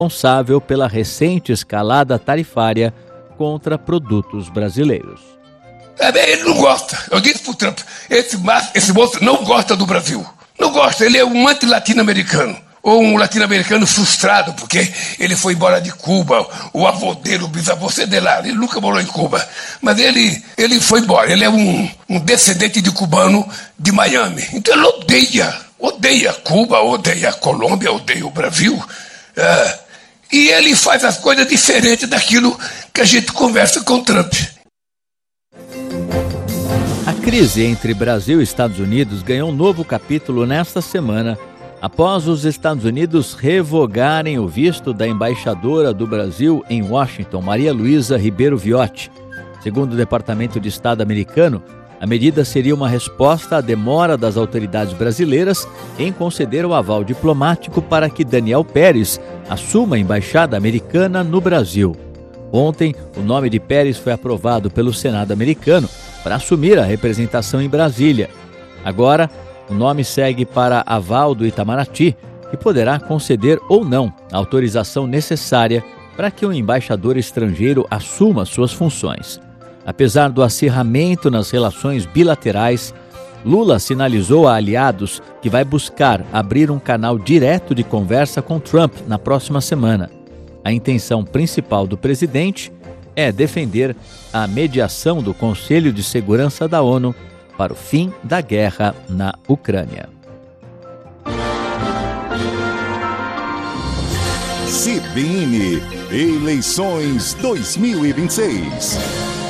responsável pela recente escalada tarifária contra produtos brasileiros. Ele não gosta. Eu disse pro Trump, esse moço não gosta do Brasil. Não gosta, ele é um anti-latino-americano. Ou um latino-americano frustrado, porque ele foi embora de Cuba, o avô dele, o bisavô de lá, ele nunca morou em Cuba. Mas ele foi embora, ele é um descendente de cubano de Miami. Então ele odeia Cuba, odeia a Colômbia, odeia o Brasil. E ele faz as coisas diferentes daquilo que a gente conversa com o Trump. A crise entre Brasil e Estados Unidos ganhou um novo capítulo nesta semana, após os Estados Unidos revogarem o visto da embaixadora do Brasil em Washington, Maria Luísa Ribeiro Viotti. Segundo o Departamento de Estado americano, a medida seria uma resposta à demora das autoridades brasileiras em conceder o aval diplomático para que Daniel Pérez assuma a embaixada americana no Brasil. Ontem, o nome de Pérez foi aprovado pelo Senado americano para assumir a representação em Brasília. Agora, o nome segue para aval do Itamaraty, que poderá conceder ou não a autorização necessária para que um embaixador estrangeiro assuma suas funções. Apesar do acirramento nas relações bilaterais, Lula sinalizou a aliados que vai buscar abrir um canal direto de conversa com Trump na próxima semana. A intenção principal do presidente é defender a mediação do Conselho de Segurança da ONU para o fim da guerra na Ucrânia. CBN Eleições 2026.